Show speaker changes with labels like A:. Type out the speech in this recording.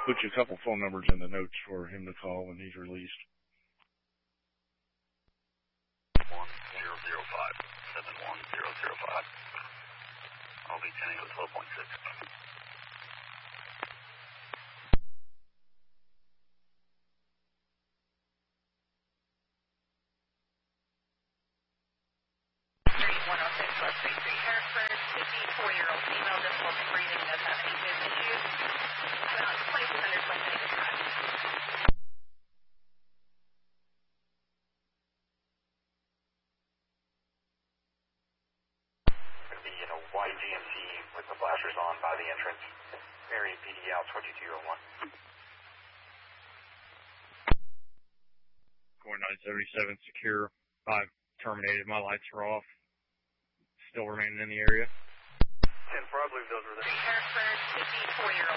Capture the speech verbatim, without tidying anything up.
A: Put you a couple phone numbers in the notes for him to call when he's released.
B: one zero zero five seven one zero zero five. I'll be ten to twelve point six.
C: one oh six West Street, Harrisburg, fifty-four-year-old female, difficulty breathing, does have any hip issues. About twenty-two hundred West Main Drive.
B: Going to be in a white G M C with the flashers on by the entrance. Marion P D out twenty-two oh one.
A: Core nine seventy-seven secure. I've terminated. My lights are off. Still remaining in the area.
B: ten four, I believe those were there.
C: Harrisburg, fifty-four-year-old